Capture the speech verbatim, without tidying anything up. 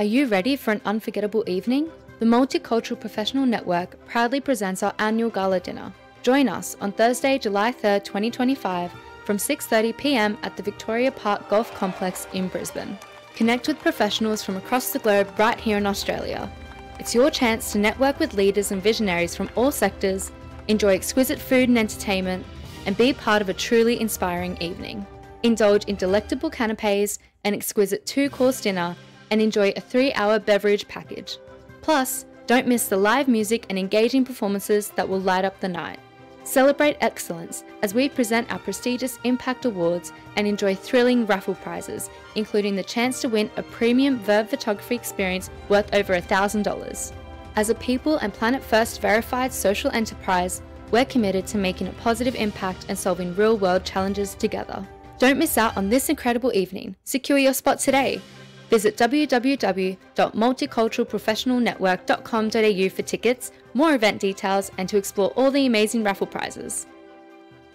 Are you ready for an unforgettable evening? The Multicultural Professional Network proudly presents our annual gala dinner. Join us on Thursday, July third, twenty twenty-five from six thirty p m at the Victoria Park Golf Complex in Brisbane. Connect with professionals from across the globe right here in Australia. It's your chance to network with leaders and visionaries from all sectors, enjoy exquisite food and entertainment, and be part of a truly inspiring evening. Indulge in delectable canapes, an exquisite two-course dinner, and enjoy a three-hour beverage package. Plus, don't miss the live music and engaging performances that will light up the night. Celebrate excellence as we present our prestigious Impact Awards and enjoy thrilling raffle prizes, including the chance to win a premium Verb photography experience worth over one thousand dollars. As a People and Planet First verified social enterprise, we're committed to making a positive impact and solving real-world challenges together. Don't miss out on this incredible evening. Secure your spot today. Visit w w w dot multicultural professional network dot com dot a u for tickets, more event details, and to explore all the amazing raffle prizes.